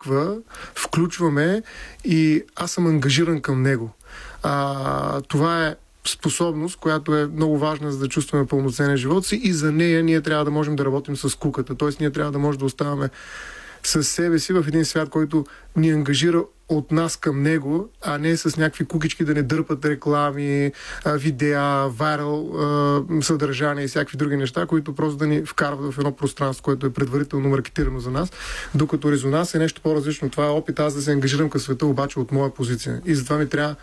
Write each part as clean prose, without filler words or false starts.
включваме и аз съм ангажиран към него. Това е способност, която е много важна, за да чувстваме пълноценен живот си, и за нея ние трябва да можем да работим с куката. Тоест ние трябва да можем да оставаме със себе си в един свят, който ни ангажира от нас към него, а не с някакви кукички да не дърпат реклами, видеа, вайрал съдържание и всякакви други неща, които просто да ни вкарват в едно пространство, което е предварително маркетирано за нас, докато резонанс е нещо по-различно. Това е опит аз да се ангажирам към света, обаче от моя позиция. И затова ми трябва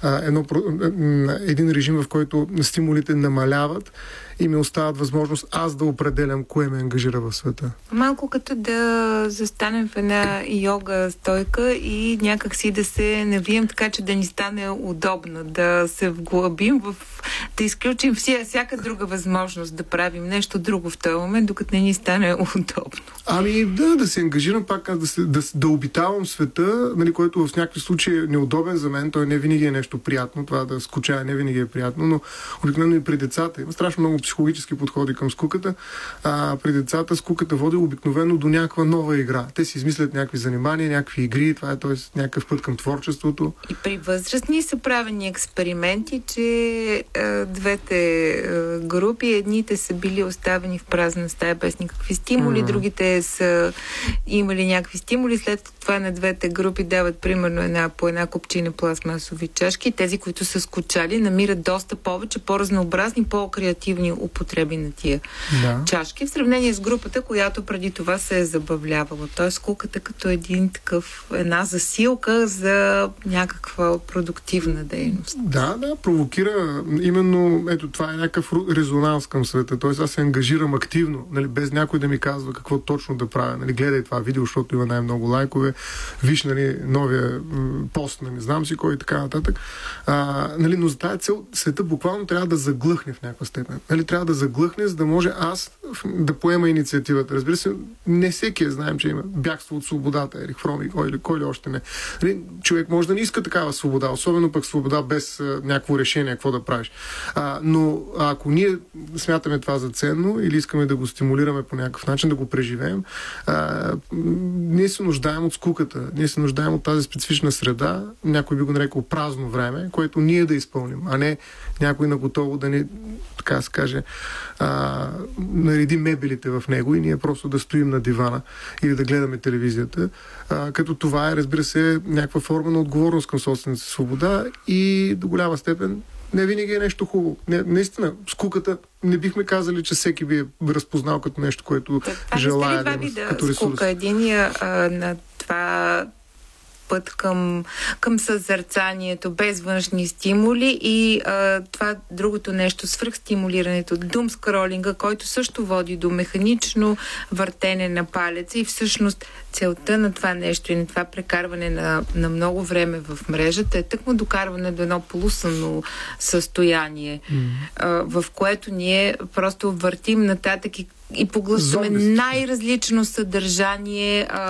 един режим, в който стимулите намаляват и ми остават възможност аз да определям кое ме ангажира в света. Малко като да застанем в една йога стойка и някак си да се навием така, че да ни стане удобно, да се вглъбим да изключим всяка друга възможност да правим нещо друго в този момент, докато не ни стане удобно. Да се ангажирам пак, да обитавам света, нали, който в някакви случаи е неудобен за мен, той не винаги е нещо приятно, това да скучая не винаги е приятно, но обикновено и при децата има страшно много психологически подходи към скуката. При децата скуката води обикновено до някаква нова игра. Те си измислят някакви занимания, някакви игри, това е някакъв път към творчеството. И при възрастни са правени експерименти, че двете групи, едните са били оставени в празна стая без никакви стимули, другите са имали някакви стимули, след това на двете групи дават примерно по една купчина пластмасови чашки. Тези, които са скучали, намират доста повече, по-разнообразни, по-креативни употреби на тия чашки, в сравнение с групата, която преди това се е забавлявала. Тоест скуката като една засилка за някаква продуктивна дейност. Да, провокира именно, това е някакъв резонанс към света. Тоест аз се ангажирам активно, нали, без някой да ми казва какво точно да правя. Нали, гледай това видео, защото има най-много лайкове, виж, нали, новия пост, не знам си кой и така нататък. Нали, но за тази цел света буквално трябва да заглъхне в някаква степен. Нали, трябва да заглъхне, за да може аз да поема инициативата. Разбира се, не всеки знаем, че има бягство от свободата, Ерих Фром или кой ли още не. Нали, човек може да не иска такава свобода, особено пък свобода без някакво решение, какво да правиш. Но ако ние смятаме това за ценно или искаме да го стимулираме по някакъв начин, да го преживеем, ние се нуждаем от скуката. Ние се нуждаем от тази специфична среда, някой би го нарекал празно време, което ние да изпълним, а не някой наготово да ни, така се каже, нареди мебелите в него и ние просто да стоим на дивана или да гледаме телевизията. Като това е, разбира се, някаква форма на отговорност към собствената си свобода и до голяма степен не винаги е нещо хубаво. Наистина, скуката не бихме казали, че всеки би е разпознал като нещо, което желая да има като ресурс. Скука единия на това път към съзерцанието, без външни стимули и това другото нещо, свръхстимулирането, думскролинга, който също води до механично въртене на палеца и всъщност целта на това нещо и на това прекарване на много време в мрежата е тъкмо докарване до едно полусънно състояние, в което ние просто въртим нататък и поглъщаме най-различно съдържание,